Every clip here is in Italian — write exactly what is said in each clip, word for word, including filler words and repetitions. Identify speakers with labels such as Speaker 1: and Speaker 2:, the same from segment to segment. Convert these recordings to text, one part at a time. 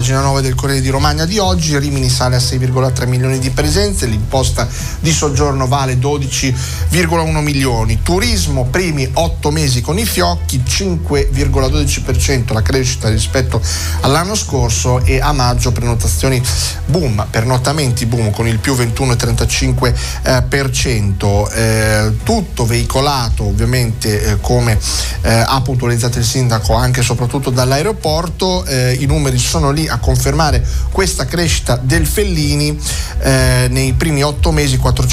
Speaker 1: pagina nove del Corriere di Romagna di oggi. Rimini sale a sei virgola tre milioni di presenze, l'imposta di soggiorno vale dodici virgola uno milioni. Turismo, primi otto mesi con i fiocchi, cinque virgola dodici per cento la crescita rispetto all'anno scorso, e a maggio prenotazioni boom, pernottamenti boom con il più ventuno virgola trentacinque per cento. Eh, tutto veicolato ovviamente eh, come eh, ha puntualizzato il sindaco anche e soprattutto dall'aeroporto. Eh, i numeri sono lì a confermare questa crescita del Fellini. Eh, nei primi otto mesi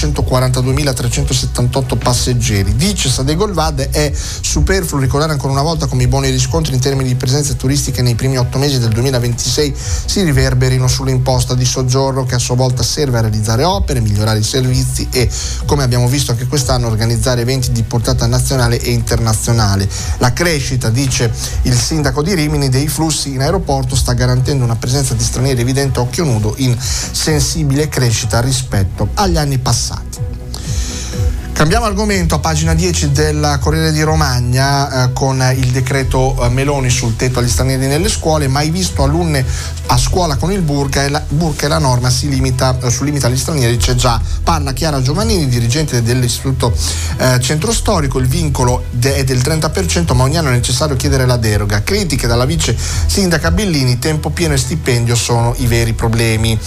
Speaker 1: quattrocentoquarantaduemilatrecentosettantotto passeggeri. Dice Sadegolvad: è superfluo ricordare ancora una volta come i buoni riscontri in termini di presenze turistiche nei primi otto mesi del duemilaventisei si riverberino sull'imposta di soggiorno, che a sua volta serve a realizzare opere, migliorare i servizi e, come abbiamo visto anche quest'anno, organizzare eventi di portata nazionale e internazionale. La crescita, dice il sindaco di Rimini, dei flussi in aeroporto sta garantendo una presenza di stranieri evidente a occhio nudo, in sensibile crescita rispetto agli anni passati. Cambiamo argomento a pagina dieci del Corriere di Romagna eh, con il decreto eh, Meloni sul tetto agli stranieri nelle scuole. Mai visto alunne a scuola con il burka e la, burka e la norma si limita, eh, sul limite agli stranieri c'è già. Parla Chiara Giovannini, dirigente dell'Istituto eh, Centro Storico. Il vincolo de- è del trenta per cento, ma ogni anno è necessario chiedere la deroga. Critiche dalla vice sindaca Bellini: tempo pieno e stipendio sono i veri problemi.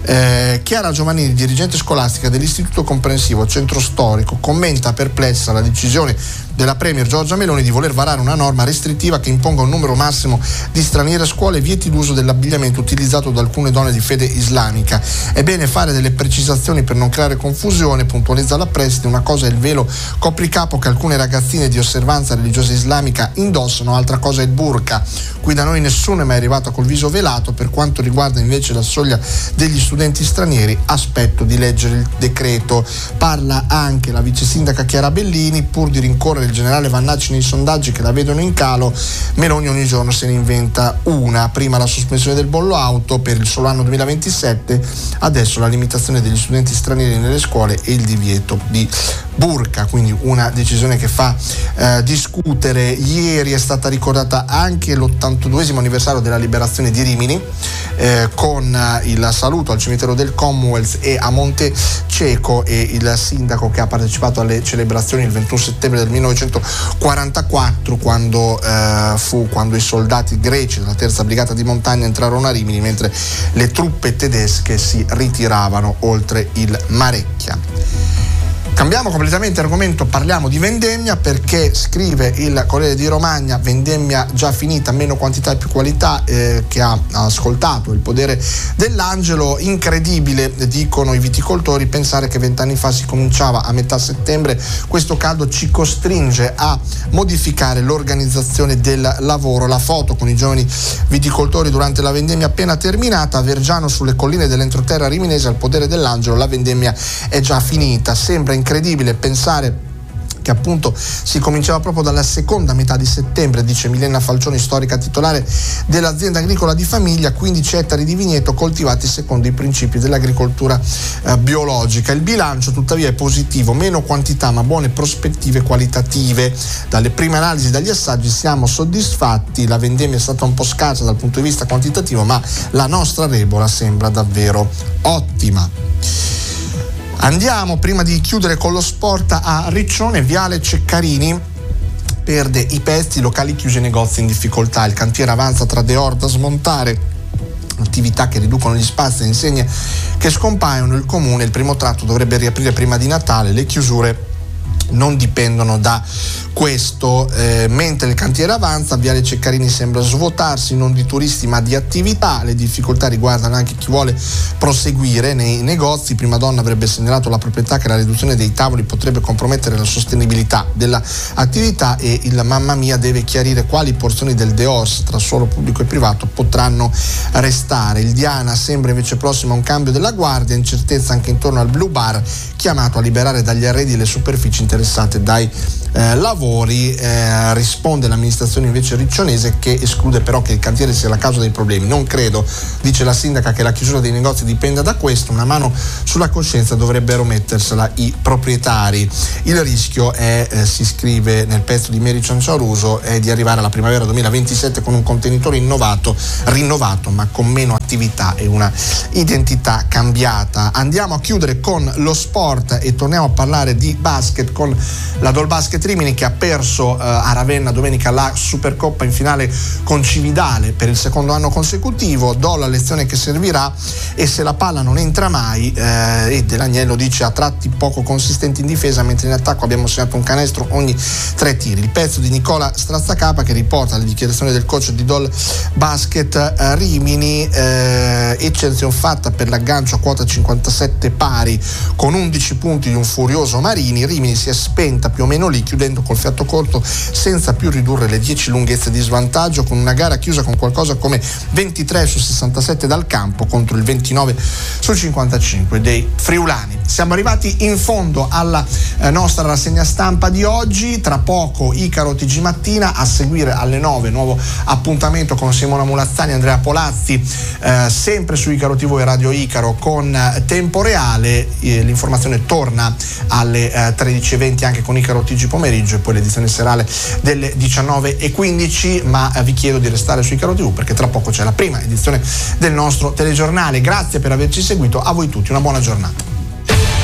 Speaker 1: Eh, Chiara Giovannini, dirigente scolastica dell'Istituto Comprensivo Centro Storico, commenta perplessa la decisione della premier Giorgia Meloni di voler varare una norma restrittiva che imponga un numero massimo di stranieri a scuola e vieti l'uso dell'abbigliamento utilizzato da alcune donne di fede islamica. È bene fare delle precisazioni per non creare confusione, puntualizza la Preside. Una cosa è il velo copricapo che alcune ragazzine di osservanza religiosa islamica indossano, altra cosa è il burka. Qui da noi nessuno è mai arrivato col viso velato. Per quanto riguarda invece la soglia degli studenti stranieri, aspetto di leggere il decreto. Parla anche la vice sindaca Chiara Bellini: pur di rincorrere il generale Vannacci nei sondaggi che la vedono in calo, Meloni ogni giorno se ne inventa una. Prima la sospensione del bollo auto per il solo anno duemilaventisette, adesso la limitazione degli studenti stranieri nelle scuole e il divieto di burka. Quindi una decisione che fa eh, discutere. Ieri è stata ricordata anche l'ottantaduesimo anniversario della liberazione di Rimini, eh, con eh, il saluto al cimitero del Commonwealth e a Monte Ceco, e il sindaco che ha partecipato alle celebrazioni il ventuno settembre del millenovecentoquarantaquattro, quando eh, fu quando i soldati greci della terza brigata di montagna entrarono a Rimini mentre le truppe tedesche si ritiravano oltre il Marecchia. Cambiamo completamente argomento, parliamo di vendemmia, perché scrive il Corriere di Romagna: vendemmia già finita, meno quantità e più qualità, eh, che ha ascoltato il podere dell'angelo. Incredibile, dicono i viticoltori, pensare che vent'anni fa si cominciava a metà settembre. Questo caldo ci costringe a modificare l'organizzazione del lavoro. La foto con i giovani viticoltori durante la vendemmia appena terminata a Vergiano sulle colline dell'entroterra riminese. Al podere dell'angelo la vendemmia è già finita. Sembra incredibile pensare che appunto si cominciava proprio dalla seconda metà di settembre, dice Milena Falcioni, storica titolare dell'azienda agricola di famiglia, quindici ettari di vigneto coltivati secondo i principi dell'agricoltura eh, biologica. Il bilancio tuttavia è positivo, meno quantità ma buone prospettive qualitative. Dalle prime analisi e dagli assaggi siamo soddisfatti. La vendemmia è stata un po' scarsa dal punto di vista quantitativo, ma la nostra rebola sembra davvero ottima. Andiamo, prima di chiudere con lo sport, a Riccione. Viale Ceccarini perde i pezzi, locali chiusi e negozi in difficoltà. Il cantiere avanza tra Deor da smontare, attività che riducono gli spazi e insegne che scompaiono. Il comune, il primo tratto dovrebbe riaprire prima di Natale, le chiusure non dipendono da questo. Eh, mentre il cantiere avanza, Viale Ceccarini sembra svuotarsi non di turisti ma di attività. Le difficoltà riguardano anche chi vuole proseguire nei negozi. Prima Donna avrebbe segnalato alla proprietà che la riduzione dei tavoli potrebbe compromettere la sostenibilità dell'attività, e il Mamma Mia deve chiarire quali porzioni del Deors tra suolo pubblico e privato potranno restare. Il Diana sembra invece prossimo a un cambio della guardia, incertezza anche intorno al Blue Bar, chiamato a liberare dagli arredi le superfici interessate dai eh, lavori. Eh, risponde l'amministrazione invece riccionese, che esclude però che il cantiere sia la causa dei problemi. Non credo, dice la sindaca, che la chiusura dei negozi dipenda da questo. Una mano sulla coscienza dovrebbero mettersela i proprietari. Il rischio è, eh, si scrive nel pezzo di Mary Cianciaruso, è di arrivare alla primavera duemilaventisette con un contenitore innovato, rinnovato, ma con meno attività e una identità cambiata. Andiamo a chiudere con lo sport e torniamo a parlare di basket con la Dol Basket Rimini, che ha perso eh, a Ravenna domenica la Supercoppa in finale con Cividale per il secondo anno consecutivo. Do la lezione che servirà, e se la palla non entra mai, eh, e Dell'Agnello dice a tratti poco consistenti in difesa, mentre in attacco abbiamo segnato un canestro ogni tre tiri. Il pezzo di Nicola Strazzacapa, che riporta le dichiarazioni del coach di Dol Basket eh, Rimini, eh, eccezione fatta per l'aggancio a quota cinquantasette pari con undici punti di un furioso Marini. Rimini si è spenta più o meno lì, chiudendo col fiato corto senza più ridurre le dieci lunghezze di svantaggio, con una gara chiusa con qualcosa come ventitré su sessantasette dal campo contro il ventinove su cinquantacinque dei friulani. Siamo arrivati in fondo alla eh, nostra rassegna stampa di oggi. Tra poco Icaro T G Mattina, a seguire alle nove nuovo appuntamento con Simona Mulazzani e Andrea Polazzi, eh, sempre su Icaro tivù e Radio Icaro con eh, Tempo Reale. Eh, l'informazione torna alle eh, tredici e venti anche con Icaro T G Pomeriggio, e poi l'edizione serale delle diciannove e quindici, ma eh, vi chiedo di restare su Icaro tivù perché tra poco c'è la prima edizione del nostro telegiornale. Grazie per averci seguito, a voi tutti una buona giornata.